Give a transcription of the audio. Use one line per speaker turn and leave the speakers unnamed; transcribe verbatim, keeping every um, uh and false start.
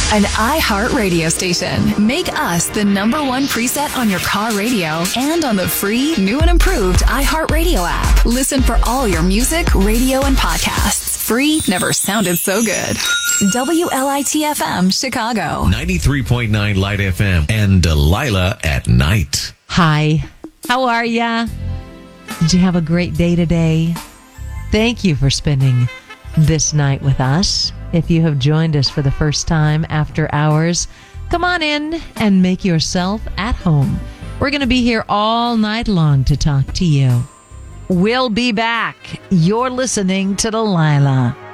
An iHeart radio station. Make us the number one preset on your car radio and on the free, new and improved iHeart Radio app. Listen for all your music, radio, and podcasts. Free never sounded so good. W L I T F M, Chicago.
ninety-three point nine Light F M and Delilah at night.
Hi. How are ya? Did you have a great day today? Thank you for spending this night with us. If you have joined us for the first time after hours, come on in and make yourself at home. We're going to be here all night long to talk to you. We'll be back. You're listening to Delilah.